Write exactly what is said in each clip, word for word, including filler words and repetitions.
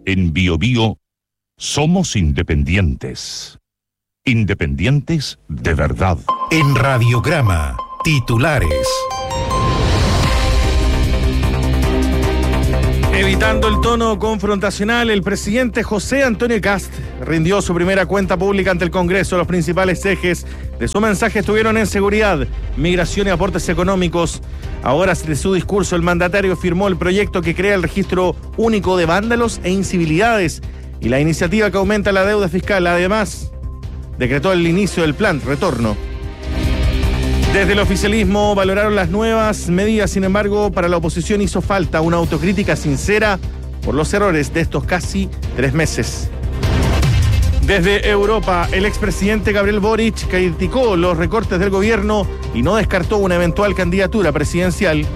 En Bio Bio somos independientes. Independientes de verdad. En Radiograma, titulares. Evitando el tono confrontacional, el presidente José Antonio Kast rindió su primera cuenta pública ante el Congreso. Los principales ejes de su mensaje estuvieron en seguridad, migración y aportes económicos. A horas de su discurso, el mandatario firmó el proyecto que crea el registro único de vándalos e incivilidades y la iniciativa que aumenta la deuda fiscal. Además, decretó el inicio del plan retorno. Desde el oficialismo valoraron las nuevas medidas, sin embargo, para la oposición hizo falta una autocrítica sincera por los errores de estos casi tres meses. Desde Europa, el expresidente Gabriel Boric criticó los recortes del gobierno y no descartó una eventual candidatura presidencial.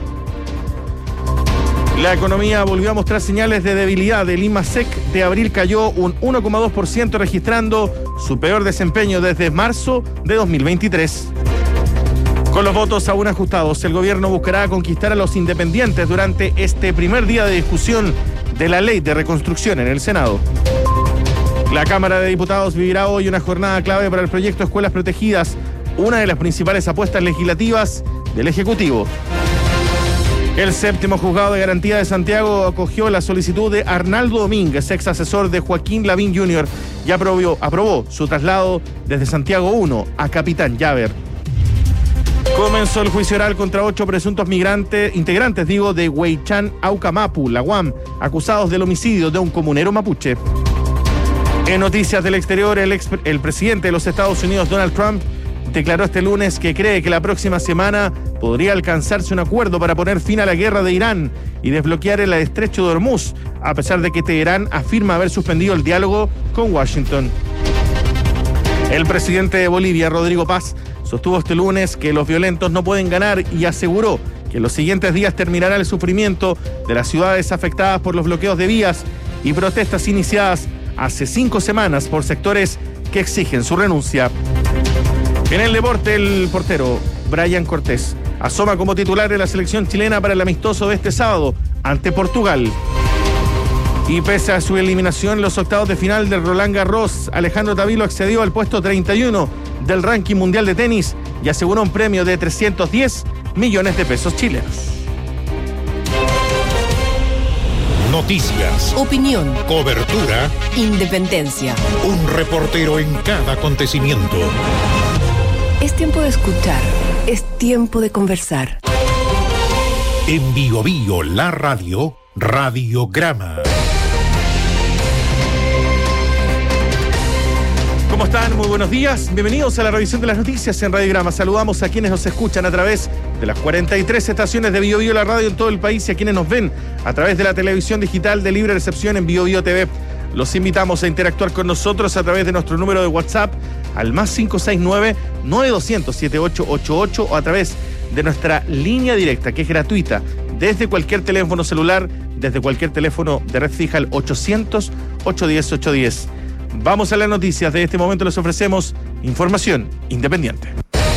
La economía volvió a mostrar señales de debilidad. El IMASEC de abril cayó un uno coma dos por ciento, registrando su peor desempeño desde marzo de dos mil veintitrés. Con los votos aún ajustados, el gobierno buscará conquistar a los independientes durante este primer día de discusión de la ley de reconstrucción en el Senado. La Cámara de Diputados vivirá hoy una jornada clave para el proyecto Escuelas Protegidas, una de las principales apuestas legislativas del Ejecutivo. El séptimo juzgado de garantía de Santiago acogió la solicitud de Arnaldo Domínguez, ex asesor de Joaquín Lavín junior, y aprobó, aprobó su traslado desde Santiago uno a Capitán Llaver. Comenzó el juicio oral contra ocho presuntos migrantes, integrantes, digo, de Huaychán Aucamapu, la U A M, acusados del homicidio de un comunero mapuche. En noticias del exterior, el, ex, el presidente de los Estados Unidos, Donald Trump, declaró este lunes que cree que la próxima semana podría alcanzarse un acuerdo para poner fin a la guerra de Irán y desbloquear el estrecho de Hormuz, a pesar de que Teherán afirma haber suspendido el diálogo con Washington. El presidente de Bolivia, Rodrigo Paz, sostuvo este lunes que los violentos no pueden ganar y aseguró que en los siguientes días terminará el sufrimiento de las ciudades afectadas por los bloqueos de vías y protestas iniciadas hace cinco semanas por sectores que exigen su renuncia. En el deporte, el portero Brian Cortés asoma como titular de la selección chilena para el amistoso de este sábado ante Portugal. Y pese a su eliminación en los octavos de final del Roland Garros, Alejandro Tavilo accedió al puesto treinta y uno del ranking mundial de tenis y aseguró un premio de trescientos diez millones de pesos chilenos. Noticias, opinión, cobertura, independencia. Un reportero en cada acontecimiento. Es tiempo de escuchar, es tiempo de conversar. En Bio Bio, la radio, Radiograma. ¿Cómo están? Muy buenos días. Bienvenidos a la revisión de las noticias en Radiograma. Saludamos a quienes nos escuchan a través de las cuarenta y tres estaciones de Bio Bio, la radio en todo el país, y a quienes nos ven a través de la televisión digital de libre recepción en Bio Bio T V. Los invitamos a interactuar con nosotros a través de nuestro número de WhatsApp al más cinco seis nueve, nueve dos cero cero, siete ocho ocho ocho o a través de nuestra línea directa, que es gratuita, desde cualquier teléfono celular, desde cualquier teléfono de red fija al ochocientos, ochocientos diez, ochocientos diez. Vamos a las noticias. De este momento les ofrecemos información independiente.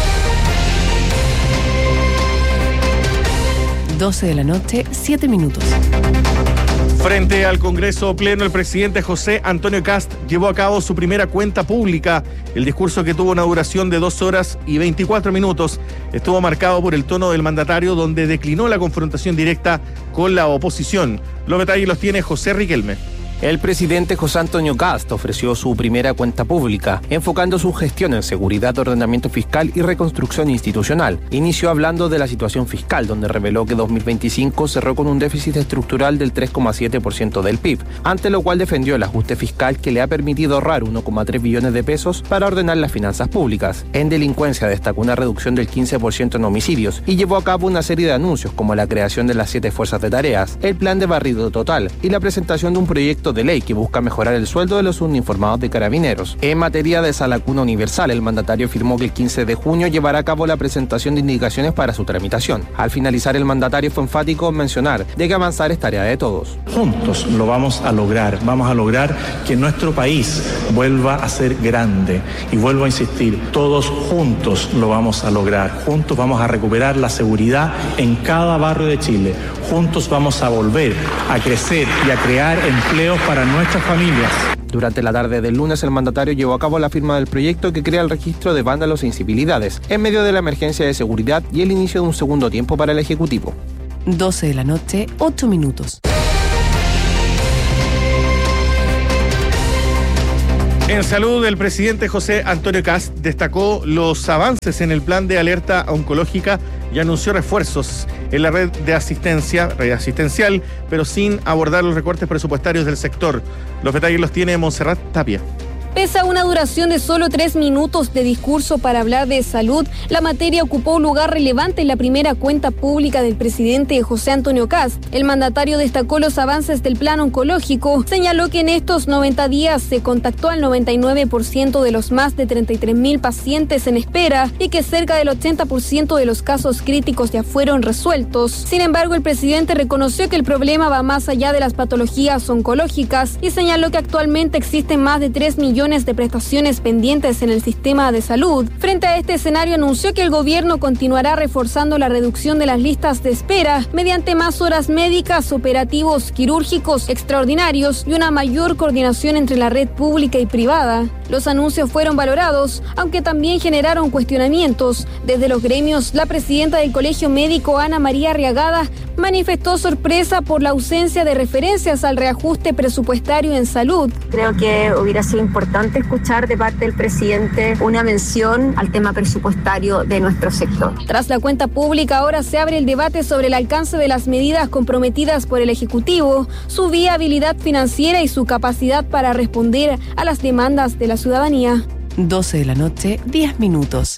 doce de la noche, siete minutos. Frente al Congreso Pleno, el presidente José Antonio Kast llevó a cabo su primera cuenta pública. El discurso, que tuvo una duración de dos horas y veinticuatro minutos, estuvo marcado por el tono del mandatario, donde declinó la confrontación directa con la oposición. Los detalles los tiene José Riquelme. El presidente José Antonio Kast ofreció su primera cuenta pública, enfocando su gestión en seguridad, ordenamiento fiscal y reconstrucción institucional. Inició hablando de la situación fiscal, donde reveló que dos mil veinticinco cerró con un déficit estructural del tres coma siete por ciento del P I B, ante lo cual defendió el ajuste fiscal que le ha permitido ahorrar uno coma tres billones de pesos para ordenar las finanzas públicas. En delincuencia destacó una reducción del quince por ciento en homicidios y llevó a cabo una serie de anuncios como la creación de las siete fuerzas de tareas, el plan de barrido total y la presentación de un proyecto de ley que busca mejorar el sueldo de los uniformados de carabineros. En materia de salacuna universal, el mandatario afirmó que el quince de junio llevará a cabo la presentación de indicaciones para su tramitación. Al finalizar, el mandatario fue enfático en mencionar de que avanzar es tarea de todos. Juntos lo vamos a lograr, vamos a lograr que nuestro país vuelva a ser grande, y vuelvo a insistir, todos juntos lo vamos a lograr, juntos vamos a recuperar la seguridad en cada barrio de Chile, juntos vamos a volver a crecer y a crear empleos para nuestras familias. Durante la tarde del lunes, el mandatario llevó a cabo la firma del proyecto que crea el registro de vándalos e incivilidades, en medio de la emergencia de seguridad y el inicio de un segundo tiempo para el Ejecutivo. doce de la noche, ocho minutos. En salud, el presidente José Antonio Kast destacó los avances en el plan de alerta oncológica y anunció refuerzos en la red de asistencia, red asistencial, pero sin abordar los recortes presupuestarios del sector. Los detalles los tiene Montserrat Tapia. Pese a una duración de solo tres minutos de discurso para hablar de salud, la materia ocupó un lugar relevante en la primera cuenta pública del presidente José Antonio Kast. El mandatario destacó los avances del plan oncológico, señaló que en estos noventa días se contactó al noventa y nueve por ciento de los más de treinta y tres mil pacientes en espera y que cerca del ochenta por ciento de los casos críticos ya fueron resueltos. Sin embargo, el presidente reconoció que el problema va más allá de las patologías oncológicas y señaló que actualmente existen más de tres millones de prestaciones pendientes en el sistema de salud. Frente a este escenario, anunció que el gobierno continuará reforzando la reducción de las listas de espera mediante más horas médicas, operativos quirúrgicos extraordinarios y una mayor coordinación entre la red pública y privada. Los anuncios fueron valorados, aunque también generaron cuestionamientos. Desde los gremios, la presidenta del Colegio Médico, Ana María Arriagada, manifestó sorpresa por la ausencia de referencias al reajuste presupuestario en salud. Creo que hubiera sido importante escuchar de parte del presidente una mención al tema presupuestario de nuestro sector. Tras la cuenta pública, ahora se abre el debate sobre el alcance de las medidas comprometidas por el Ejecutivo, su viabilidad financiera y su capacidad para responder a las demandas de la ciudadanía. doce de la noche, diez minutos.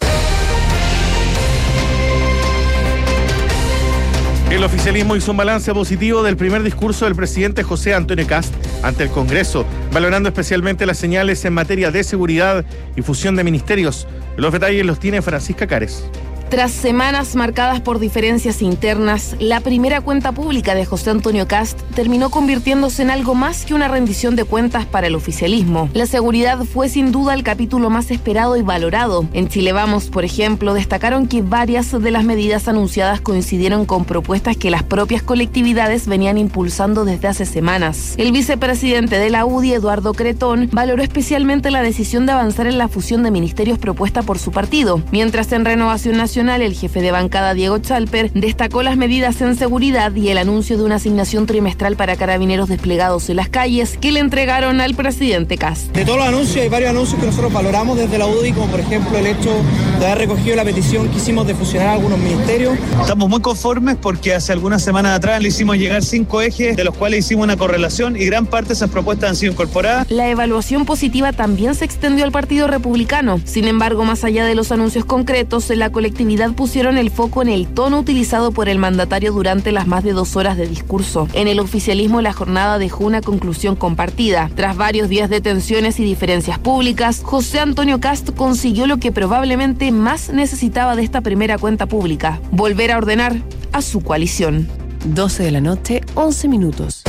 El oficialismo hizo un balance positivo del primer discurso del presidente José Antonio Kast ante el Congreso, valorando especialmente las señales en materia de seguridad y fusión de ministerios. Los detalles los tiene Francisca Cares. Tras semanas marcadas por diferencias internas, la primera cuenta pública de José Antonio Kast terminó convirtiéndose en algo más que una rendición de cuentas para el oficialismo. La seguridad fue sin duda el capítulo más esperado y valorado. En Chile Vamos, por ejemplo, destacaron que varias de las medidas anunciadas coincidieron con propuestas que las propias colectividades venían impulsando desde hace semanas. El vicepresidente de la U D I, Eduardo Cretón, valoró especialmente la decisión de avanzar en la fusión de ministerios propuesta por su partido, mientras en Renovación Nacional el jefe de bancada Diego Chalper destacó las medidas en seguridad y el anuncio de una asignación trimestral para carabineros desplegados en las calles que le entregaron al presidente Kast. De todos los anuncios, hay varios anuncios que nosotros valoramos desde la U D I, como por ejemplo el hecho de haber recogido la petición que hicimos de fusionar algunos ministerios. Estamos muy conformes porque hace algunas semanas atrás le hicimos llegar cinco ejes, de los cuales hicimos una correlación y gran parte de esas propuestas han sido incorporadas. La evaluación positiva también se extendió al Partido Republicano. Sin embargo, más allá de los anuncios concretos, la colectividad pusieron el foco en el tono utilizado por el mandatario durante las más de dos horas de discurso. En el oficialismo, la jornada dejó una conclusión compartida. Tras varios días de tensiones y diferencias públicas, José Antonio Kast consiguió lo que probablemente más necesitaba de esta primera cuenta pública: volver a ordenar a su coalición. doce de la noche, once minutos.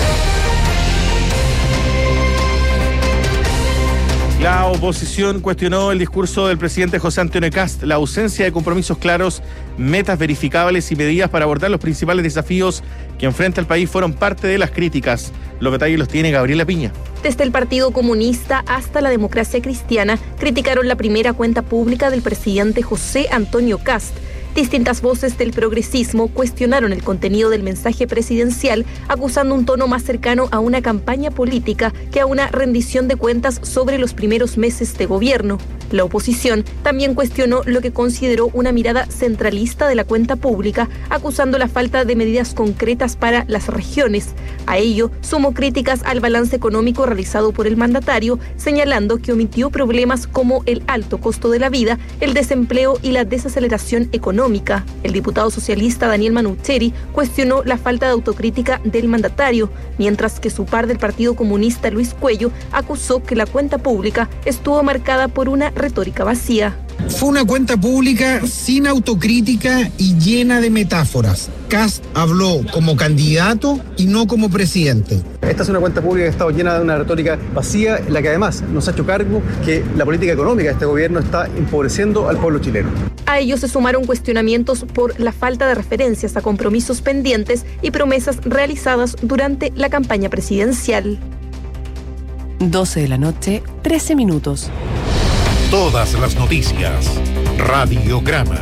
La oposición cuestionó el discurso del presidente José Antonio Kast, la ausencia de compromisos claros, metas verificables y medidas para abordar los principales desafíos que enfrenta el país fueron parte de las críticas. Los detalles los tiene Gabriela Piña. Desde el Partido Comunista hasta la Democracia Cristiana criticaron la primera cuenta pública del presidente José Antonio Kast. Distintas voces del progresismo cuestionaron el contenido del mensaje presidencial, acusando un tono más cercano a una campaña política que a una rendición de cuentas sobre los primeros meses de gobierno. La oposición también cuestionó lo que consideró una mirada centralista de la cuenta pública, acusando la falta de medidas concretas para las regiones. A ello sumó críticas al balance económico realizado por el mandatario, señalando que omitió problemas como el alto costo de la vida, el desempleo y la desaceleración económica. El diputado socialista Daniel Manucheri cuestionó la falta de autocrítica del mandatario, mientras que su par del Partido Comunista, Luis Cuello, acusó que la cuenta pública estuvo marcada por una retórica vacía. Fue una cuenta pública sin autocrítica y llena de metáforas. Kast habló como candidato y no como presidente. Esta es una cuenta pública que ha estado llena de una retórica vacía, en la que además nos ha hecho cargo que la política económica de este gobierno está empobreciendo al pueblo chileno. A ello se sumaron cuestionamientos por la falta de referencias a compromisos pendientes y promesas realizadas durante la campaña presidencial. doce de la noche, trece minutos. Todas las noticias. Radiograma.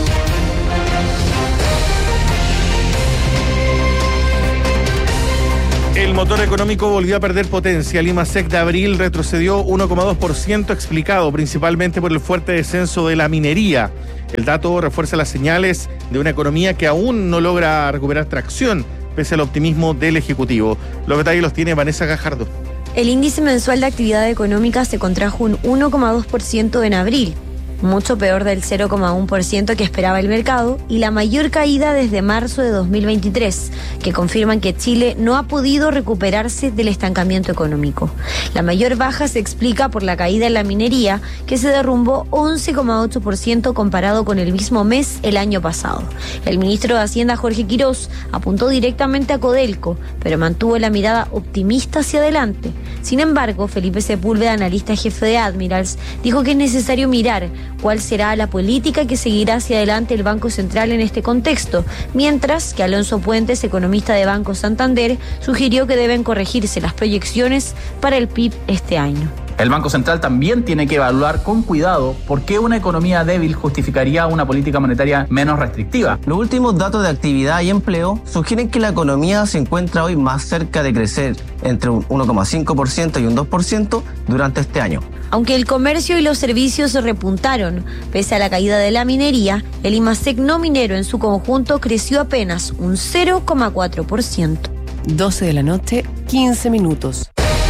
El motor económico volvió a perder potencia. El IMASEC de abril retrocedió uno coma dos por ciento, explicado principalmente por el fuerte descenso de la minería. El dato refuerza las señales de una economía que aún no logra recuperar tracción, pese al optimismo del Ejecutivo. Los detalles los tiene Vanessa Gajardo. El índice mensual de actividad económica se contrajo un uno coma dos por ciento en abril, mucho peor del cero coma uno por ciento que esperaba el mercado y la mayor caída desde marzo de dos mil veintitrés, que confirman que Chile no ha podido recuperarse del estancamiento económico. La mayor baja se explica por la caída en la minería, que se derrumbó once coma ocho por ciento comparado con el mismo mes el año pasado. El ministro de Hacienda, Jorge Quirós, apuntó directamente a Codelco, pero mantuvo la mirada optimista hacia adelante. Sin embargo, Felipe Sepúlveda, analista jefe de Admirals, dijo que es necesario mirar cuál será la política que seguirá hacia adelante el Banco Central en este contexto, mientras que Alonso Puentes, economista de Banco Santander, sugirió que deben corregirse las proyecciones para el P I B este año. El Banco Central también tiene que evaluar con cuidado por qué una economía débil justificaría una política monetaria menos restrictiva. Los últimos datos de actividad y empleo sugieren que la economía se encuentra hoy más cerca de crecer entre un uno coma cinco por ciento y un dos por ciento durante este año. Aunque el comercio y los servicios se repuntaron, pese a la caída de la minería, el IMASEC no minero en su conjunto creció apenas un cero coma cuatro por ciento. doce de la noche, quince minutos.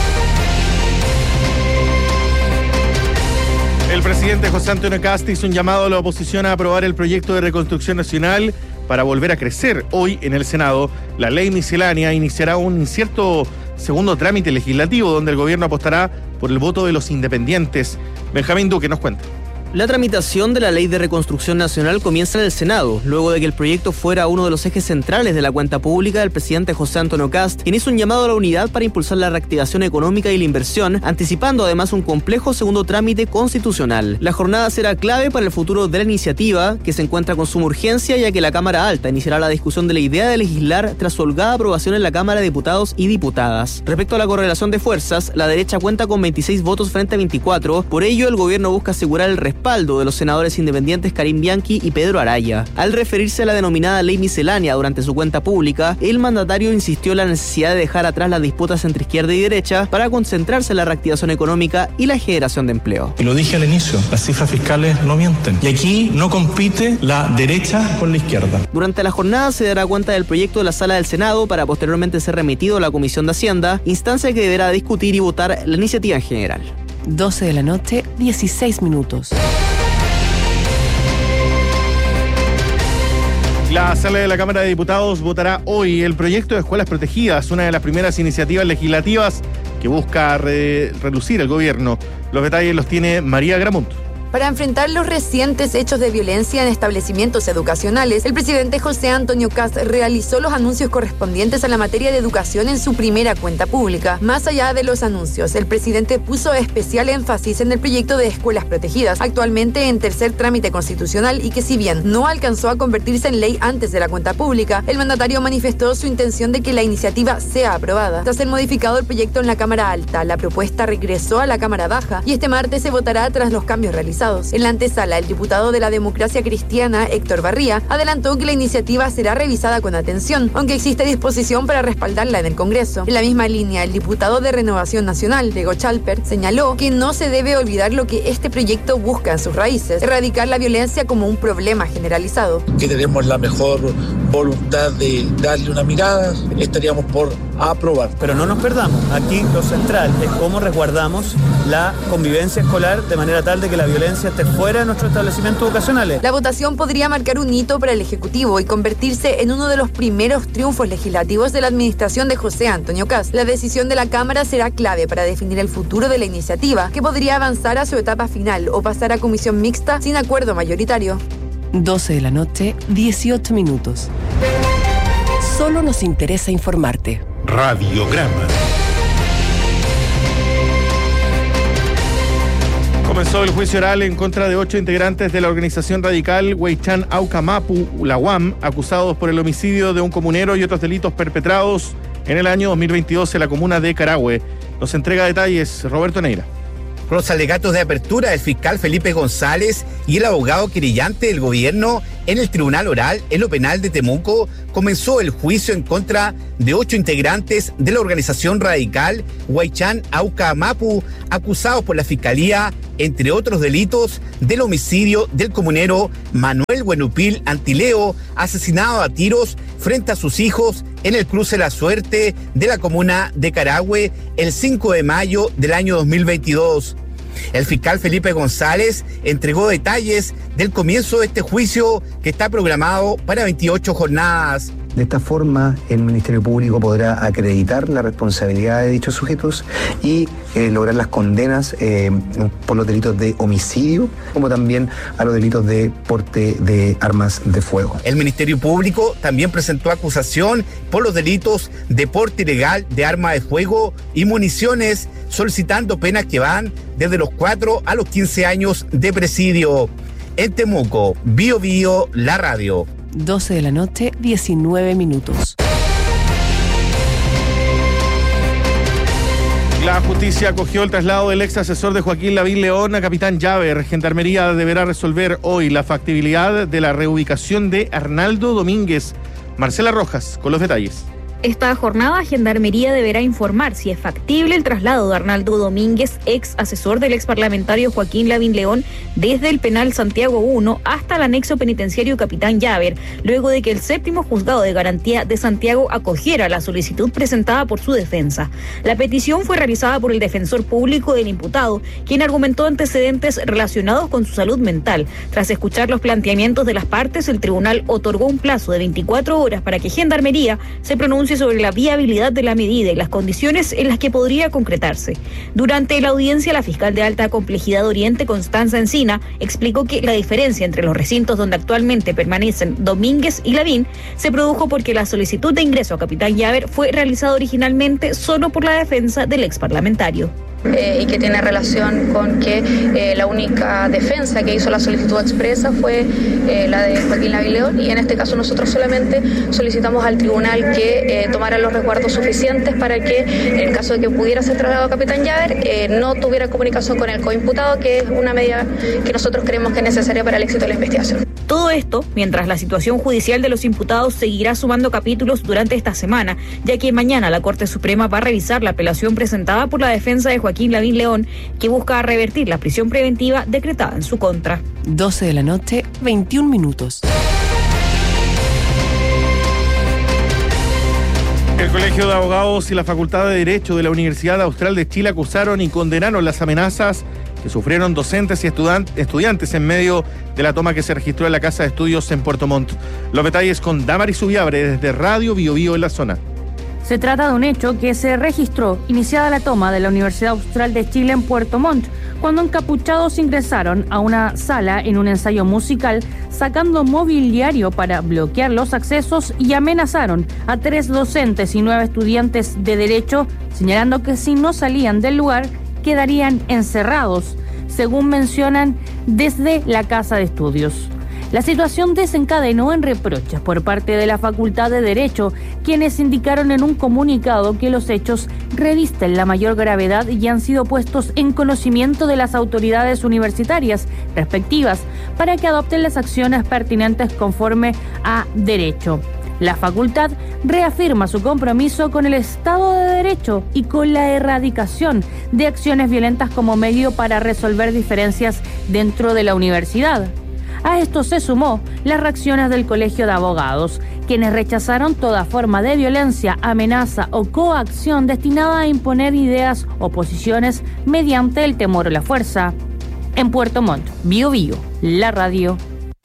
El presidente José Antonio Kast hizo un llamado a la oposición a aprobar el proyecto de reconstrucción nacional para volver a crecer. Hoy, en el Senado, la ley miscelánea iniciará un incierto segundo trámite legislativo donde el gobierno apostará por el voto de los independientes. Benjamín Duque nos cuenta. La tramitación de la Ley de Reconstrucción Nacional comienza en el Senado, luego de que el proyecto fuera uno de los ejes centrales de la cuenta pública del presidente José Antonio Kast, quien hizo un llamado a la unidad para impulsar la reactivación económica y la inversión, anticipando además un complejo segundo trámite constitucional. La jornada será clave para el futuro de la iniciativa, que se encuentra con suma urgencia, ya que la Cámara Alta iniciará la discusión de la idea de legislar tras su holgada aprobación en la Cámara de Diputados y Diputadas. Respecto a la correlación de fuerzas, la derecha cuenta con veintiséis votos frente a veinticuatro, por ello el gobierno busca asegurar el respaldo de los senadores independientes Karim Bianchi y Pedro Araya. Al referirse a la denominada ley miscelánea durante su cuenta pública, el mandatario insistió en la necesidad de dejar atrás las disputas entre izquierda y derecha para concentrarse en la reactivación económica y la generación de empleo. Y lo dije al inicio, las cifras fiscales no mienten. Y aquí no compite la derecha con la izquierda. Durante la jornada se dará cuenta del proyecto de la Sala del Senado para posteriormente ser remitido a la Comisión de Hacienda, instancia que deberá discutir y votar la iniciativa en general. doce de la noche, dieciséis minutos. La Sala de la Cámara de Diputados votará hoy el proyecto de escuelas protegidas, una de las primeras iniciativas legislativas que busca re- reducir el gobierno. Los detalles los tiene María Gramunt. Para enfrentar los recientes hechos de violencia en establecimientos educacionales, el presidente José Antonio Kast realizó los anuncios correspondientes a la materia de educación en su primera cuenta pública. Más allá de los anuncios, el presidente puso especial énfasis en el proyecto de escuelas protegidas, actualmente en tercer trámite constitucional y que si bien no alcanzó a convertirse en ley antes de la cuenta pública, el mandatario manifestó su intención de que la iniciativa sea aprobada. Tras ser modificado el proyecto en la Cámara Alta, la propuesta regresó a la Cámara Baja y este martes se votará tras los cambios realizados. En la antesala, el diputado de la Democracia Cristiana, Héctor Barría, adelantó que la iniciativa será revisada con atención, aunque existe disposición para respaldarla en el Congreso. En la misma línea, el diputado de Renovación Nacional, Diego Chalper, señaló que no se debe olvidar lo que este proyecto busca en sus raíces, erradicar la violencia como un problema generalizado. Que tenemos la mejor voluntad de darle una mirada, estaríamos por a aprobar. Pero no nos perdamos, aquí lo central es cómo resguardamos la convivencia escolar de manera tal de que la violencia esté fuera de nuestros establecimientos educacionales. La votación podría marcar un hito para el Ejecutivo y convertirse en uno de los primeros triunfos legislativos de la administración de José Antonio Kast. La decisión de la Cámara será clave para definir el futuro de la iniciativa, que podría avanzar a su etapa final o pasar a comisión mixta sin acuerdo mayoritario. doce de la noche, dieciocho minutos. Solo nos interesa informarte. Radiograma. Comenzó el juicio oral en contra de ocho integrantes de la organización radical Huaychán Auca Mapu, la U A M, acusados por el homicidio de un comunero y otros delitos perpetrados en el año dos mil veintidós en la comuna de Carahue. Nos entrega detalles Roberto Neira. Con los alegatos de apertura del fiscal Felipe González y el abogado querellante del gobierno en el tribunal oral en lo penal de Temuco, comenzó el juicio en contra de ocho integrantes de la organización radical Huaychán Auca Mapu, acusados por la fiscalía, entre otros delitos, del homicidio del comunero Manuel Buenupil Antileo, asesinado a tiros frente a sus hijos en el cruce La Suerte de la comuna de Carahue el cinco de mayo del año dos mil veintidós. El fiscal Felipe González entregó detalles del comienzo de este juicio que está programado para veintiocho jornadas. De esta forma, el Ministerio Público podrá acreditar la responsabilidad de dichos sujetos y eh, lograr las condenas eh, por los delitos de homicidio, como también a los delitos de porte de armas de fuego. El Ministerio Público también presentó acusación por los delitos de porte ilegal de armas de fuego y municiones, solicitando penas que van desde los cuatro a los quince años de presidio. En Temuco, Bio Bio, la radio. doce de la noche, diecinueve minutos. La justicia acogió el traslado del ex asesor de Joaquín Lavín León a Capitán Llaver. Gendarmería deberá resolver hoy la factibilidad de la reubicación de Arnaldo Domínguez. Marcela Rojas, con los detalles. Esta jornada, Gendarmería deberá informar si es factible el traslado de Arnaldo Domínguez, ex asesor del ex parlamentario Joaquín Lavín León, desde el penal Santiago uno hasta el anexo penitenciario Capitán Llaver, luego de que el séptimo juzgado de garantía de Santiago acogiera la solicitud presentada por su defensa. La petición fue realizada por el defensor público del imputado, quien argumentó antecedentes relacionados con su salud mental. Tras escuchar los planteamientos de las partes, el tribunal otorgó un plazo de veinticuatro horas para que Gendarmería se pronuncie sobre la viabilidad de la medida y las condiciones en las que podría concretarse. Durante la audiencia, la fiscal de alta complejidad Oriente, Constanza Encina, explicó que la diferencia entre los recintos donde actualmente permanecen Domínguez y Lavín se produjo porque la solicitud de ingreso a Capitán Llaver fue realizada originalmente solo por la defensa del ex parlamentario. Eh, y que tiene relación con que eh, la única defensa que hizo la solicitud expresa fue eh, la de Joaquín Lavín León, y en este caso nosotros solamente solicitamos al tribunal que eh, tomara los resguardos suficientes para que, en el caso de que pudiera ser trasladado a Capitán Llaver, eh, no tuviera comunicación con el coimputado, que es una medida que nosotros creemos que es necesaria para el éxito de la investigación. Todo esto mientras la situación judicial de los imputados seguirá sumando capítulos durante esta semana, ya que mañana la Corte Suprema va a revisar la apelación presentada por la defensa de Joaquín Lavín León, que busca revertir la prisión preventiva decretada en su contra. doce de la noche, veintiún minutos. El Colegio de Abogados y la Facultad de Derecho de la Universidad Austral de Chile acusaron y condenaron las amenazas que sufrieron docentes y estudiantes en medio de la toma que se registró en la Casa de Estudios en Puerto Montt. Los detalles con Damaris Ubiabre desde Radio Bio Bio en la zona. Se trata de un hecho que se registró iniciada la toma de la Universidad Austral de Chile en Puerto Montt, cuando encapuchados ingresaron a una sala en un ensayo musical, sacando mobiliario para bloquear los accesos, y amenazaron a tres docentes y nueve estudiantes de Derecho, señalando que si no salían del lugar quedarían encerrados, según mencionan desde la Casa de Estudios. La situación desencadenó en reproches por parte de la Facultad de Derecho, quienes indicaron en un comunicado que los hechos revisten la mayor gravedad y han sido puestos en conocimiento de las autoridades universitarias respectivas para que adopten las acciones pertinentes conforme a derecho. La facultad reafirma su compromiso con el Estado de Derecho y con la erradicación de acciones violentas como medio para resolver diferencias dentro de la universidad. A esto se sumó las reacciones del Colegio de Abogados, quienes rechazaron toda forma de violencia, amenaza o coacción destinada a imponer ideas o posiciones mediante el temor o la fuerza. En Puerto Montt, Bío Bío, la radio.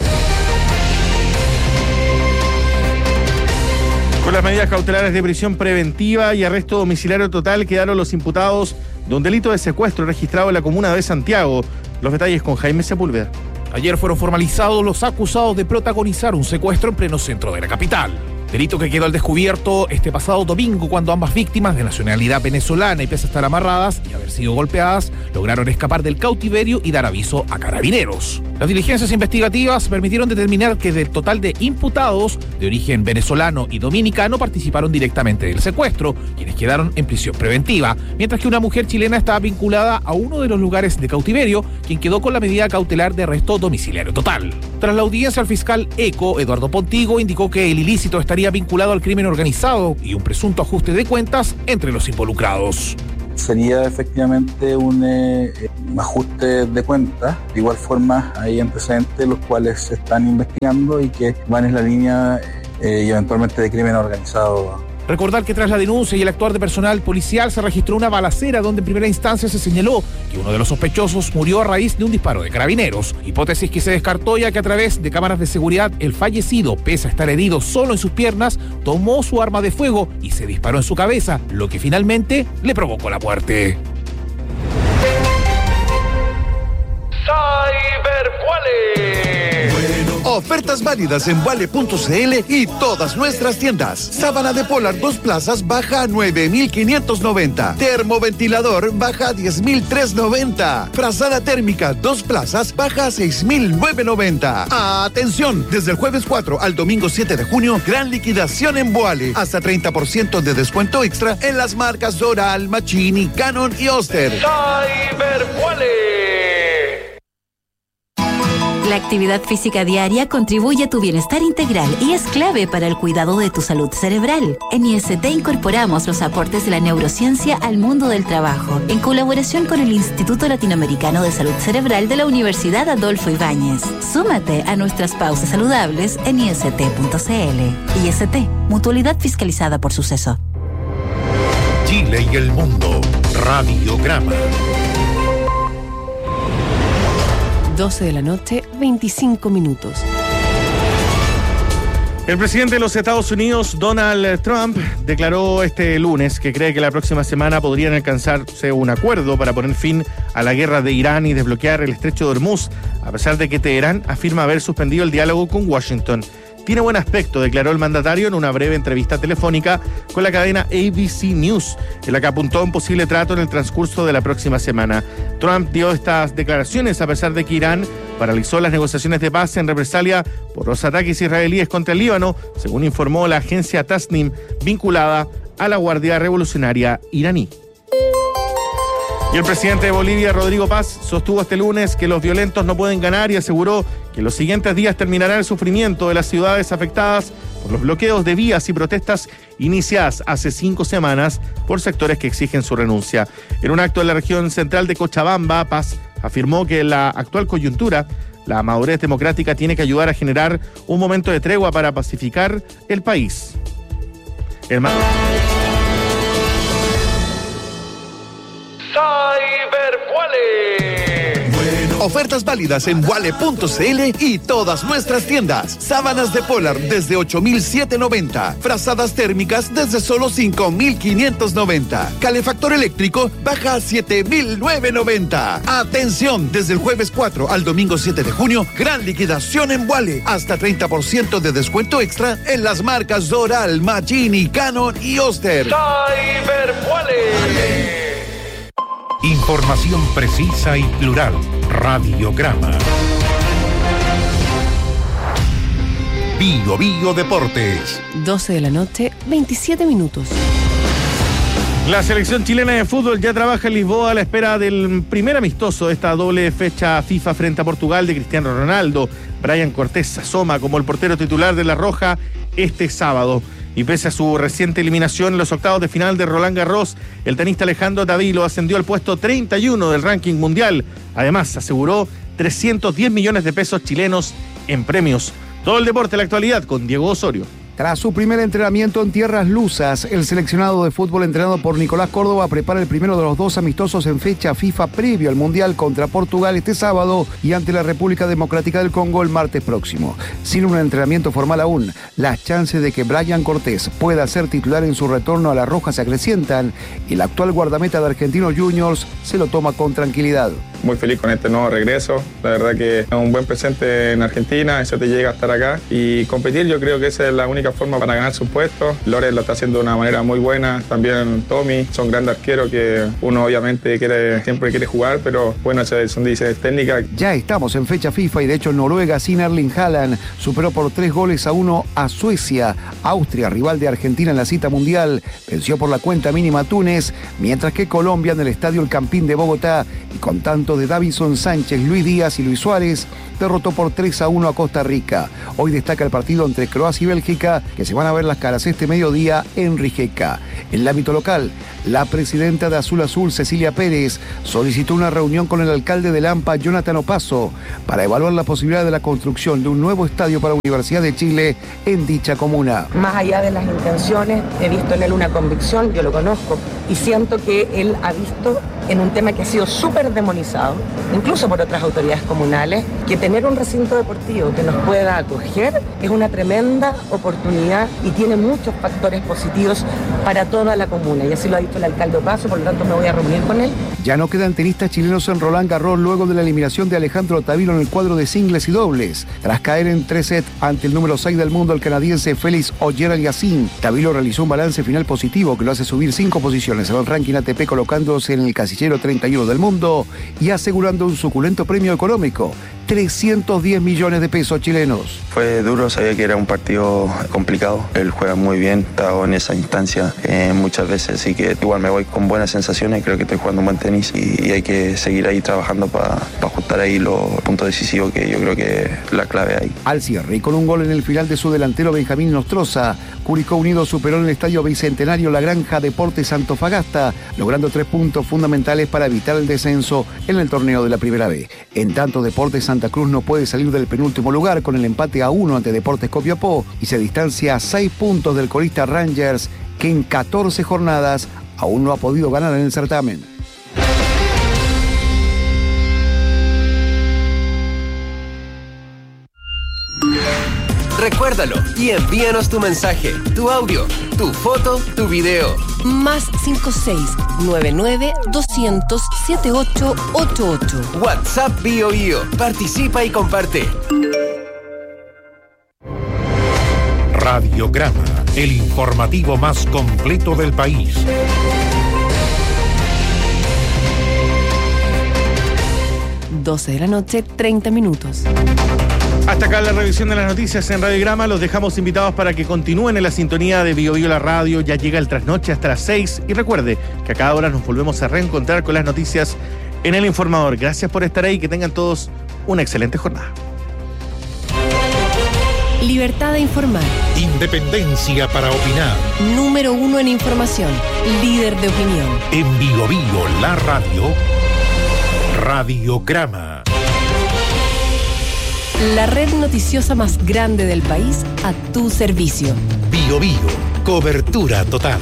Con las medidas cautelares de prisión preventiva y arresto domiciliario total quedaron los imputados de un delito de secuestro registrado en la comuna de Santiago. Los detalles con Jaime Sepúlveda. Ayer fueron formalizados los acusados de protagonizar un secuestro en pleno centro de la capital. Delito que quedó al descubierto este pasado domingo cuando ambas víctimas de nacionalidad venezolana y pese a estar amarradas y haber sido golpeadas, lograron escapar del cautiverio y dar aviso a carabineros. Las diligencias investigativas permitieron determinar que del total de imputados de origen venezolano y dominicano participaron directamente del secuestro, quienes quedaron en prisión preventiva, mientras que una mujer chilena estaba vinculada a uno de los lugares de cautiverio, quien quedó con la medida cautelar de arresto domiciliario total. Tras la audiencia, el fiscal ECO, Eduardo Pontigo, indicó que el ilícito estaría vinculado al crimen organizado y un presunto ajuste de cuentas entre los involucrados. Sería efectivamente un eh, ajuste de cuentas. De igual forma, hay antecedentes los cuales se están investigando y que van en la línea eh, y eventualmente de crimen organizado. Recordar que tras la denuncia y el actuar de personal policial se registró una balacera donde en primera instancia se señaló que uno de los sospechosos murió a raíz de un disparo de carabineros, hipótesis que se descartó ya que a través de cámaras de seguridad el fallecido, pese a estar herido solo en sus piernas, tomó su arma de fuego y se disparó en su cabeza, lo que finalmente le provocó la muerte. Ofertas válidas en Vale punto c l y todas nuestras tiendas. Sábana de Polar dos plazas baja a nueve mil quinientos noventa. Termoventilador baja a diez mil trescientos noventa. Frazada térmica dos plazas baja a seis mil novecientos noventa. Atención, desde el jueves cuatro al domingo siete de junio, gran liquidación en Boale. Hasta treinta por ciento de descuento extra en las marcas Doral, Machini, Canon y Oster. Cyberboale. La actividad física diaria contribuye a tu bienestar integral y es clave para el cuidado de tu salud cerebral. En I S T incorporamos los aportes de la neurociencia al mundo del trabajo, en colaboración con el Instituto Latinoamericano de Salud Cerebral de la Universidad Adolfo Ibáñez. Súmate a nuestras pausas saludables en I S T punto c l. I S T, mutualidad fiscalizada por Suceso. Chile y el mundo. Radiograma. doce de la noche, veinticinco minutos. El presidente de los Estados Unidos, Donald Trump, declaró este lunes que cree que la próxima semana podrían alcanzarse un acuerdo para poner fin a la guerra de Irán y desbloquear el estrecho de Hormuz, a pesar de que Teherán afirma haber suspendido el diálogo con Washington. Tiene buen aspecto, declaró el mandatario en una breve entrevista telefónica con la cadena A B C News, en la que apuntó a un posible trato en el transcurso de la próxima semana. Trump dio estas declaraciones a pesar de que Irán paralizó las negociaciones de paz en represalia por los ataques israelíes contra el Líbano, según informó la agencia Tasnim, vinculada a la Guardia Revolucionaria iraní. Y el presidente de Bolivia, Rodrigo Paz, sostuvo este lunes que los violentos no pueden ganar y aseguró que en los siguientes días terminará el sufrimiento de las ciudades afectadas por los bloqueos de vías y protestas iniciadas hace cinco semanas por sectores que exigen su renuncia. En un acto en la región central de Cochabamba, Paz afirmó que en la actual coyuntura, la madurez democrática tiene que ayudar a generar un momento de tregua para pacificar el país. El ma- Ofertas válidas en Wale punto c l y todas nuestras tiendas. Sábanas de Polar desde ocho mil setecientos noventa. Frazadas térmicas desde solo cinco mil quinientos noventa. Calefactor eléctrico baja a siete mil novecientos noventa. Atención, desde el jueves cuatro al domingo siete de junio, gran liquidación en Wale. Hasta treinta por ciento de descuento extra en las marcas Doral, Machini, Canon y Oster. Cyberboale. Información precisa y plural. Radiograma. Bio Bio Deportes. doce de la noche, veintisiete minutos. La selección chilena de fútbol ya trabaja en Lisboa a la espera del primer amistoso de esta doble fecha FIFA frente a Portugal de Cristiano Ronaldo. Brian Cortés asoma como el portero titular de La Roja este sábado. Y pese a su reciente eliminación en los octavos de final de Roland Garros, el tenista Alejandro Davilo ascendió al puesto treinta y uno del ranking mundial. Además, aseguró trescientos diez millones de pesos chilenos en premios. Todo el deporte, la actualidad, con Diego Osorio. Tras su primer entrenamiento en tierras lusas, el seleccionado de fútbol entrenado por Nicolás Córdoba prepara el primero de los dos amistosos en fecha FIFA previo al Mundial contra Portugal este sábado y ante la República Democrática del Congo el martes próximo. Sin un entrenamiento formal aún, las chances de que Brian Cortés pueda ser titular en su retorno a la Roja se acrecientan y el actual guardameta de Argentinos Juniors se lo toma con tranquilidad. Muy feliz con este nuevo regreso, la verdad que es un buen presente en Argentina, eso te llega a estar acá y competir, yo creo que esa es la única forma para ganar su puesto. Lores lo está haciendo de una manera muy buena, también Tommy, son grandes arqueros que uno obviamente quiere, siempre quiere jugar, pero bueno, son decisiones técnicas. Ya estamos en fecha FIFA y de hecho Noruega sin Erling Haaland superó por tres goles a uno a Suecia. Austria, rival de Argentina en la cita mundial, venció por la cuenta mínima a Túnez, mientras que Colombia en el Estadio El Campín de Bogotá y con tanto de Davison Sánchez, Luis Díaz y Luis Suárez derrotó por tres a uno a Costa Rica. Hoy destaca el partido entre Croacia y Bélgica, que se van a ver las caras este mediodía en Rijeka. En el ámbito local, la presidenta de Azul Azul, Cecilia Pérez, solicitó una reunión con el alcalde de Lampa, Jonathan Opaso, para evaluar la posibilidad de la construcción de un nuevo estadio para la Universidad de Chile en dicha comuna. Más allá de las intenciones, he visto en él una convicción, yo lo conozco, y siento que él ha visto en un tema que ha sido súper demonizado, incluso por otras autoridades comunales, que tener un recinto deportivo que nos pueda acoger es una tremenda oportunidad y tiene muchos factores positivos para toda la comuna, y así lo ha dicho el alcalde Opaso, por lo tanto me voy a reunir con él. Ya no quedan tenistas chilenos en Roland Garros luego de la eliminación de Alejandro Tavilo en el cuadro de singles y dobles. Tras caer en tres sets ante el número seis del mundo, el canadiense Félix Auger-Aliassime, Tavilo realizó un balance final positivo que lo hace subir cinco posiciones en el ranking A T P, colocándose en el casillero treinta y uno del mundo y asegurando un suculento premio económico, trescientos diez millones de pesos chilenos. Fue duro, sabía que era un partido complicado. Él juega muy bien, he estado en esa instancia eh, muchas veces, así que igual me voy con buenas sensaciones. Creo que estoy jugando un buen tenis y, y hay que seguir ahí trabajando para pa ajustar ahí los puntos decisivos, que yo creo que es la clave ahí. Al cierre y con un gol en el final de su delantero Benjamín Nostroza, Curicó Unido superó en el Estadio Bicentenario la Granja Deportes Antofagasta, logrando tres puntos fundamentales para evitar el descenso en el torneo de la Primera B. En tanto, Deportes Santa Cruz no puede salir del penúltimo lugar con el empate a uno ante Deportes Copiapó y se distancia a seis puntos del colista Rangers, que en catorce jornadas aún no ha podido ganar en el certamen. Recuérdalo y envíanos tu mensaje, tu audio, tu foto, tu video. Más cinco seis nueve nueve doscientos setenta y ocho ochenta y ocho. WhatsApp Bio Bio. Participa y comparte. Radiograma, el informativo más completo del país. doce de la noche, treinta minutos. Hasta acá la revisión de las noticias en Radiograma. Los dejamos invitados para que continúen en la sintonía de Bio Bio la radio. Ya llega el trasnoche hasta las seis. Y recuerde que a cada hora nos volvemos a reencontrar con las noticias en El Informador. Gracias por estar ahí. Que tengan todos una excelente jornada. Libertad de informar. Independencia para opinar. Número uno en información. Líder de opinión. En Bio Bio la radio. Radiograma. La red noticiosa más grande del país a tu servicio. Bio Bio, cobertura total.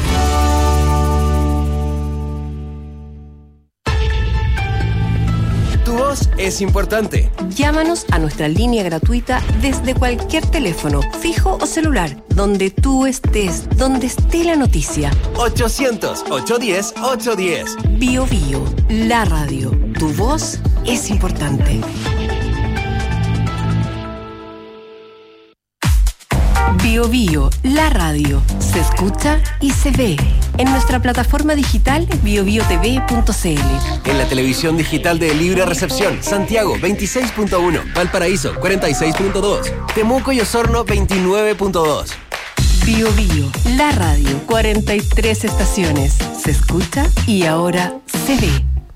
Tu voz es importante. Llámanos a nuestra línea gratuita desde cualquier teléfono, fijo o celular, donde tú estés, donde esté la noticia. ochocientos, ochocientos diez, ochocientos diez. Bio Bio, la radio. Tu voz es importante. Bio Bio, la radio. Se escucha y se ve. En nuestra plataforma digital bio bio t v punto c l. En la televisión digital de Libre Recepción, Santiago veintiséis punto uno, Valparaíso cuarenta y seis punto dos, Temuco y Osorno veintinueve punto dos. Bio Bio, la radio. cuarenta y tres estaciones. Se escucha y ahora se ve.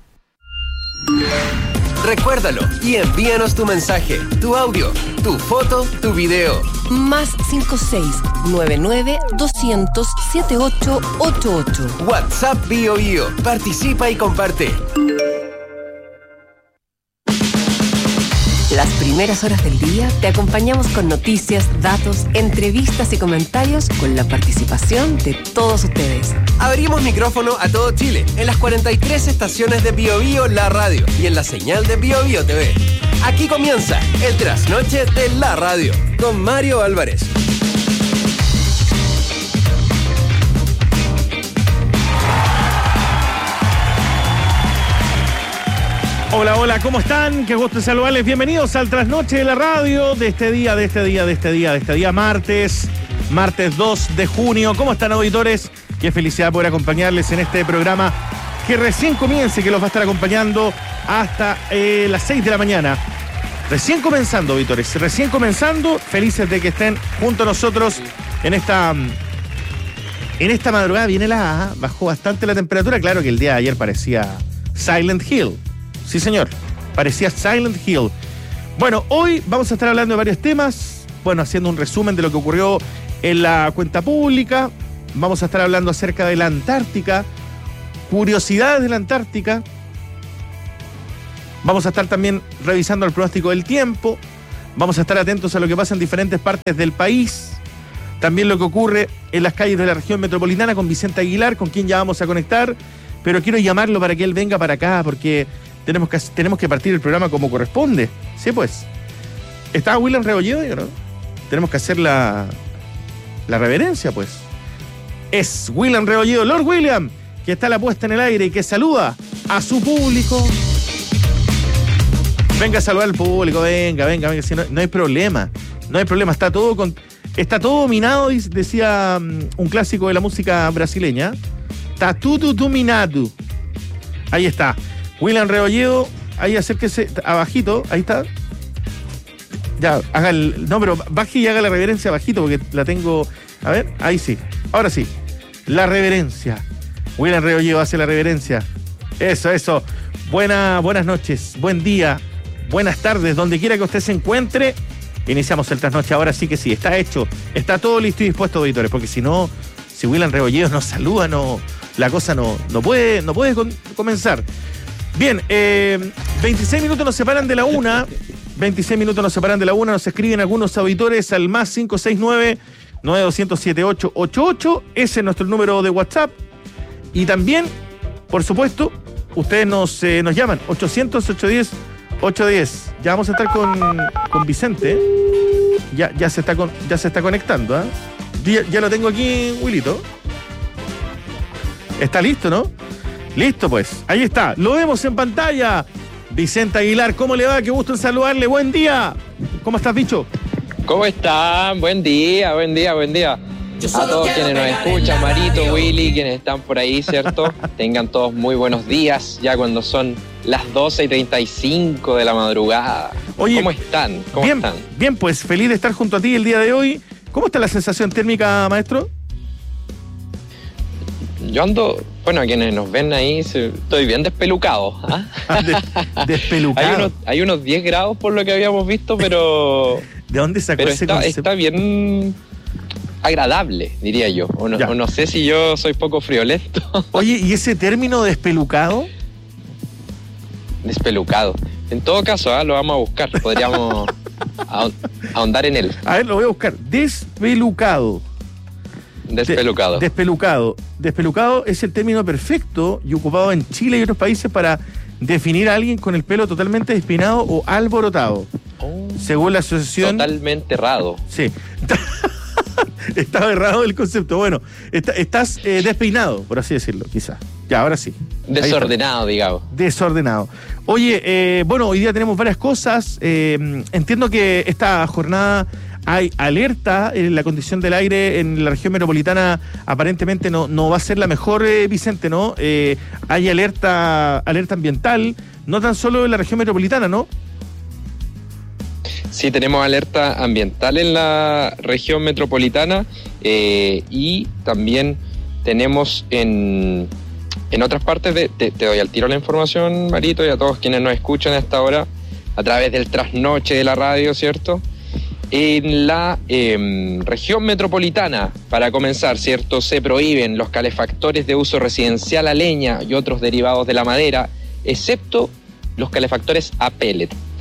Recuérdalo y envíanos tu mensaje, tu audio, tu foto, tu video. Más cinco seis nueve nueve doscientos setenta y ocho ochenta y ocho. WhatsApp Bio Bio. Participa y comparte. Las primeras primeras horas del día te acompañamos con noticias, datos, entrevistas y comentarios con la participación de todos ustedes. Abrimos micrófono a todo Chile en las cuarenta y tres estaciones de Bio Bio La Radio y en la señal de Bio Bio T V. Aquí comienza el trasnoche de La Radio con Mario Álvarez. Hola, hola, ¿cómo están? Qué gusto saludarles. Bienvenidos al trasnoche de la radio de este día, de este día, de este día, de este día, martes, martes dos de junio. ¿Cómo están, auditores? Qué felicidad poder acompañarles en este programa que recién comience, que los va a estar acompañando hasta eh, las seis de la mañana. Recién comenzando, auditores, recién comenzando. Felices de que estén junto a nosotros en esta, en esta madrugada. Viene la, bajó bastante la temperatura. Claro que el día de ayer parecía Silent Hill. Sí, señor. Parecía Silent Hill. Bueno, hoy vamos a estar hablando de varios temas. Bueno, haciendo un resumen de lo que ocurrió en la cuenta pública. Vamos a estar hablando acerca de la Antártica. Curiosidades de la Antártica. Vamos a estar también revisando el pronóstico del tiempo. Vamos a estar atentos a lo que pasa en diferentes partes del país. También lo que ocurre en las calles de la región metropolitana con Vicente Aguilar, con quien ya vamos a conectar. Pero quiero llamarlo para que él venga para acá, porque tenemos que, tenemos que partir el programa como corresponde. Sí, pues. ¿Está William Rebolledo, no? Tenemos que hacer la, la reverencia, pues. Es William Rebolledo, Lord William, que está la puesta en el aire y que saluda a su público. Venga a saludar al público, venga, venga, venga. Si no, no hay problema, no hay problema. Está todo, con, está todo dominado, decía um, un clásico de la música brasileña. Está todo dominado. Ahí está. William Rebolledo, ahí acérquese abajito, ahí está. Ya, haga el. No, pero baje y haga la reverencia bajito porque la tengo. A ver, ahí sí. Ahora sí. La reverencia. William Rebolledo hace la reverencia. Eso, eso. Buena, buenas noches, buen día, buenas tardes, donde quiera que usted se encuentre. Iniciamos el trasnoche. Ahora sí que sí, está hecho. Está todo listo y dispuesto, auditores, porque si no, si William Rebolledo nos saluda, no, la cosa no, no puede, no puede con, comenzar. Bien, eh, veintiséis minutos nos separan de la una. veintiséis minutos nos separan de la una. Nos escriben algunos auditores al más cinco seis nueve, nueve dos cero siete ocho ocho ocho. Ese es nuestro número de WhatsApp. Y también, por supuesto, ustedes nos, eh, nos llaman ochocientos, ochocientos diez, ochocientos diez. Ya vamos a estar con, con Vicente. Ya, ya, se está con, ya se está conectando. ¿eh? Ya, ya lo tengo aquí, Willito. Está listo, ¿no? Listo, pues. Ahí está. Lo vemos en pantalla. Vicente Aguilar, ¿cómo le va? Qué gusto en saludarle. Buen día. ¿Cómo estás, bicho? ¿Cómo están? Buen día, buen día, buen día. A todos quienes nos escuchan, Marito, Willy, quienes están por ahí, ¿cierto? Tengan todos muy buenos días, ya cuando son las doce y treinta y cinco de la madrugada. Oye, ¿cómo están? ¿Cómo bien, están? Bien, pues feliz de estar junto a ti el día de hoy. ¿Cómo está la sensación térmica, maestro? Yo ando, bueno, a quienes nos ven ahí, estoy bien despelucado. ¿ah? Des, despelucado. Hay unos, hay unos diez grados por lo que habíamos visto, pero... ¿De dónde sacó pero ese está, concepto? está bien agradable, diría yo. O no, o no sé si yo soy poco friolento. Oye, ¿y ese término despelucado? Despelucado. En todo caso, ¿eh? Lo vamos a buscar. Podríamos ahondar en él. A ver, lo voy a buscar. Despelucado. Despelucado. De, despelucado. Despelucado es el término perfecto y ocupado en Chile y otros países para definir a alguien con el pelo totalmente despeinado o alborotado. Oh, según la asociación... Totalmente errado. Sí. Estaba errado el concepto. Bueno, está, estás eh, despeinado, por así decirlo, quizás. Ya, ahora sí. Desordenado, digamos. Desordenado. Oye, eh, bueno, hoy día tenemos varias cosas. Eh, entiendo que esta jornada hay alerta en la condición del aire en la región metropolitana. Aparentemente no, no va a ser la mejor, eh, Vicente, ¿no? Eh, hay alerta, alerta ambiental, no tan solo en la región metropolitana, ¿no? Sí, tenemos alerta ambiental en la región metropolitana eh, y también tenemos en, en otras partes, de, te, te doy al tiro la información, Marito, y a todos quienes nos escuchan a esta hora a través del trasnoche de la radio, ¿cierto? En la eh, región metropolitana, para comenzar, ¿cierto? Se prohíben los calefactores de uso residencial a leña y otros derivados de la madera, excepto los calefactores a pellet.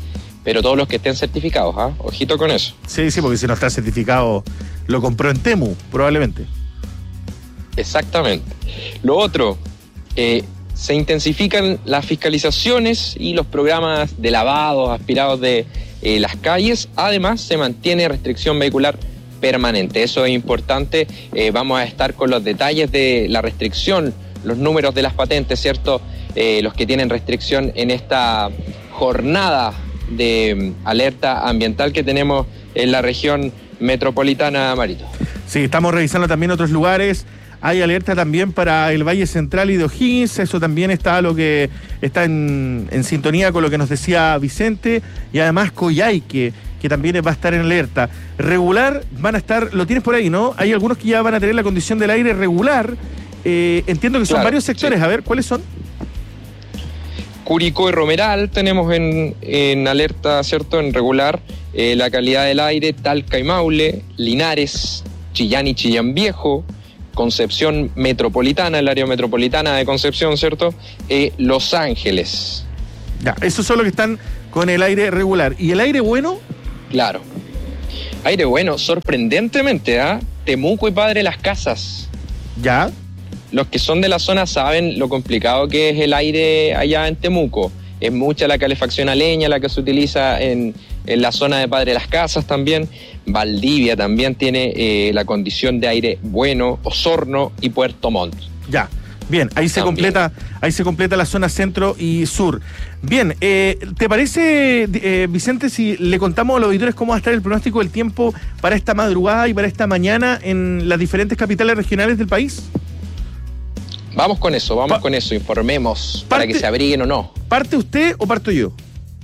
pero todos los que estén certificados, ¿ah? Ojito con eso. Sí, sí, porque si no está certificado, lo compró en Temu, probablemente. Exactamente. Lo otro, eh, se intensifican las fiscalizaciones y los programas de lavados, aspirados de eh, las calles. Además, se mantiene restricción vehicular permanente. Eso es importante. Eh, vamos a estar con los detalles de la restricción, los números de las patentes, ¿cierto? Eh, los que tienen restricción en esta jornada de alerta ambiental que tenemos en la región metropolitana, Marito. Sí, estamos revisando también otros lugares. Hay alerta también para el Valle Central y de O'Higgins. Eso también está lo que está en, en sintonía con lo que nos decía Vicente. Y además Coyhaique, que también va a estar en alerta. Regular van a estar, lo tienes por ahí, ¿no? Hay algunos que ya van a tener la condición del aire regular. Eh, entiendo que son claro, varios sectores. Sí. A ver, ¿cuáles son? Curicó y Romeral tenemos en, en alerta, ¿cierto? En regular. Eh, la calidad del aire, Talca y Maule, Linares, Chillán y Chillán Viejo, Concepción Metropolitana, el área metropolitana de Concepción, ¿cierto? Eh, Los Ángeles. Ya, esos son los que están con el aire regular. ¿Y el aire bueno? Claro. Aire bueno, sorprendentemente, ¿ah? ¿eh? Temuco y Padre Las Casas. ¿Ya? Los que son de la zona saben lo complicado que es el aire allá en Temuco. Es mucha la calefacción a leña la que se utiliza en, en la zona de Padre Las Casas también. Valdivia también tiene eh, la condición de aire bueno, Osorno y Puerto Montt. Ya, bien, ahí se también. completa, ahí se completa la zona centro y sur. Bien, eh, ¿te parece, eh, Vicente, si le contamos a los auditores cómo va a estar el pronóstico del tiempo para esta madrugada y para esta mañana en las diferentes capitales regionales del país? Vamos con eso, vamos pa- con eso, informemos parte, para que se abriguen o no. ¿Parte usted o parto yo?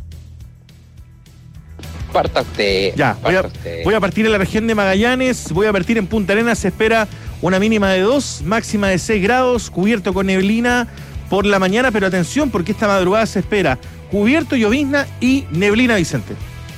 Parta usted. Ya, parta voy, a, usted. voy a partir en la región de Magallanes, voy a partir en Punta Arenas, se espera una mínima de dos, máxima de seis grados, cubierto con neblina por la mañana, pero atención porque esta madrugada se espera cubierto, llovizna y neblina, Vicente.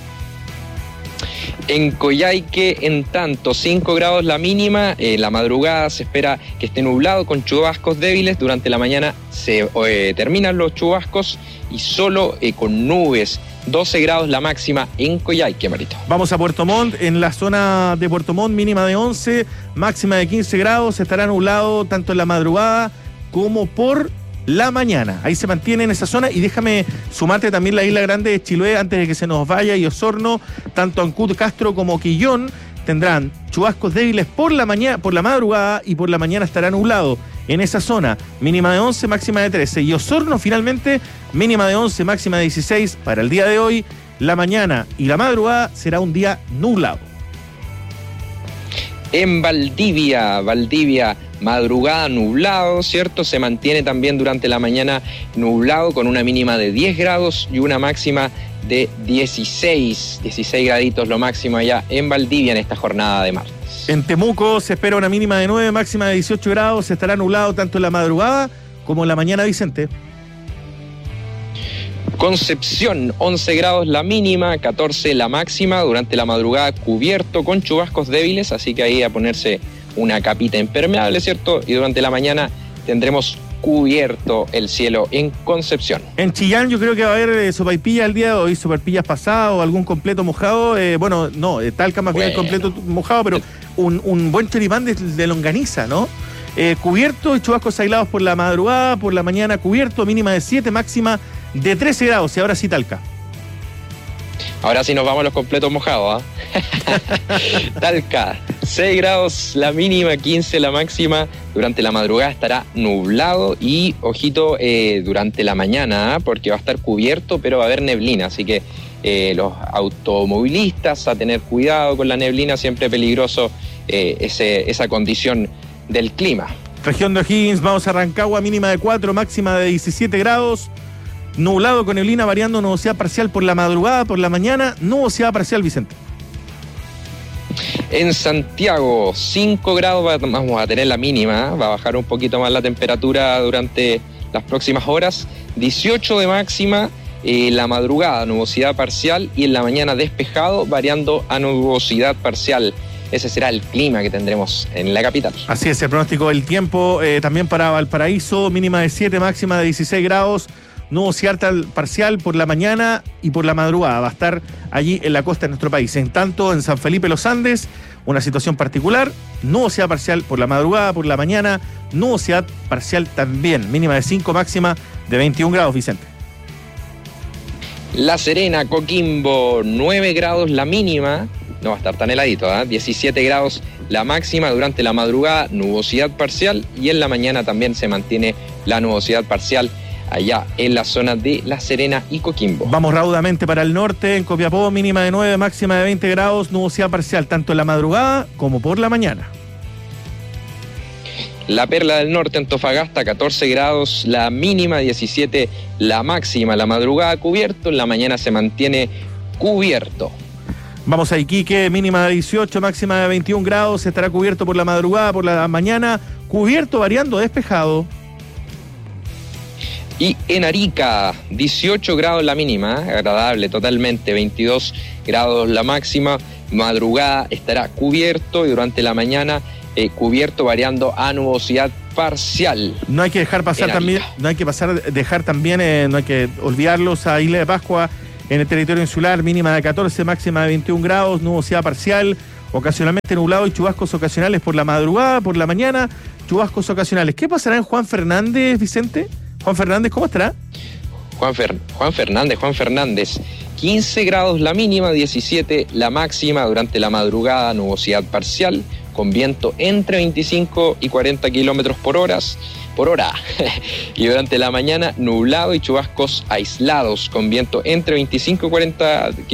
En Coyhaique, en tanto, cinco grados la mínima, eh, la madrugada se espera que esté nublado con chubascos débiles, durante la mañana se eh, terminan los chubascos y solo eh, con nubes, doce grados la máxima en Coyhaique, Marito. Vamos a Puerto Montt, en la zona de Puerto Montt mínima de once, máxima de quince grados, estará nublado tanto en la madrugada como por la mañana. Ahí se mantiene en esa zona y déjame sumarte también la Isla Grande de Chiloé antes de que se nos vaya y Osorno, tanto Ancud, Castro como Quillón tendrán chubascos débiles por la mañana, por la madrugada y por la mañana estará nublado en esa zona, mínima de once, máxima de trece y Osorno finalmente mínima de once, máxima de dieciséis para el día de hoy. La mañana y la madrugada será un día nublado. En Valdivia, Valdivia, madrugada nublado, ¿cierto? Se mantiene también durante la mañana nublado con una mínima de diez grados y una máxima de dieciséis, dieciséis graditos lo máximo allá en Valdivia en esta jornada de martes. En Temuco se espera una mínima de nueve, máxima de dieciocho grados, estará nublado tanto en la madrugada como en la mañana, Vicente. Concepción, once grados la mínima, catorce la máxima, durante la madrugada cubierto con chubascos débiles, así que ahí a ponerse una capita impermeable, ¿cierto? Y durante la mañana tendremos cubierto el cielo en Concepción. En Chillán yo creo que va a haber eh, sopaipilla el día de hoy, sopaipillas pasadas o algún completo mojado, eh, bueno, no, eh, Talca más bueno. bien el completo mojado, pero un, un buen choripán de, de longaniza, ¿no? Eh, cubierto y chubascos aislados por la madrugada, por la mañana cubierto, mínima de siete, máxima de trece grados, y ahora sí Talca. Ahora sí nos vamos a los completos mojados, ¿ah? ¿eh? Talca, seis grados la mínima, quince la máxima. Durante la madrugada estará nublado y, ojito, eh, durante la mañana, ¿eh? Porque va a estar cubierto, pero va a haber neblina. Así que eh, los automovilistas a tener cuidado con la neblina, siempre peligroso eh, ese, esa condición del clima. Región de O'Higgins, vamos a Rancagua, mínima de cuatro, máxima de diecisiete grados. Nublado con neblina, variando nubosidad parcial por la madrugada, por la mañana, nubosidad parcial, Vicente. En Santiago, cinco grados vamos a tener la mínima, va a bajar un poquito más la temperatura durante las próximas horas, dieciocho de máxima, eh, la madrugada nubosidad parcial y en la mañana despejado, variando a nubosidad parcial. Ese será el clima que tendremos en la capital. Así es, el pronóstico del tiempo, eh, también para Valparaíso, mínima de siete, máxima de dieciséis grados. nubosidad parcial por la mañana y por la madrugada. Va a estar allí en la costa de nuestro país. En tanto, en San Felipe Los Andes, una situación particular, nubosidad parcial por la madrugada, por la mañana, nubosidad parcial también, mínima de cinco, máxima de veintiún grados, Vicente. La Serena, Coquimbo, nueve grados la mínima, no va a estar tan heladito, ¿eh? diecisiete grados la máxima, durante la madrugada nubosidad parcial y en la mañana también se mantiene la nubosidad parcial allá en la zona de La Serena y Coquimbo. Vamos raudamente para el norte, en Copiapó, mínima de nueve, máxima de veinte grados, nubosidad parcial tanto en la madrugada como por la mañana. La Perla del Norte, Antofagasta, catorce grados, la mínima, diecisiete, la máxima, la madrugada cubierto, en la mañana se mantiene cubierto. Vamos a Iquique, mínima de dieciocho, máxima de veintiún grados, estará cubierto por la madrugada, por la mañana, cubierto variando despejado. Y en Arica, dieciocho grados la mínima, agradable totalmente, veintidós grados la máxima, madrugada estará cubierto y durante la mañana eh, cubierto variando a nubosidad parcial. No hay que dejar pasar también, no hay que pasar, dejar también, eh, no hay que olvidarlos a Isla de Pascua en el territorio insular, mínima de catorce, máxima de veintiún grados, nubosidad parcial, ocasionalmente nublado y chubascos ocasionales por la madrugada, por la mañana, chubascos ocasionales. ¿Qué pasará en Juan Fernández, Vicente? Juan Fernández, ¿cómo estará? Juan, Fer, Juan Fernández, Juan Fernández, quince grados la mínima, diecisiete la máxima, durante la madrugada nubosidad parcial, con viento entre veinticinco y cuarenta kilómetros por hora, por hora. Y durante la mañana nublado y chubascos aislados, con viento entre veinticinco y cuarenta kilómetros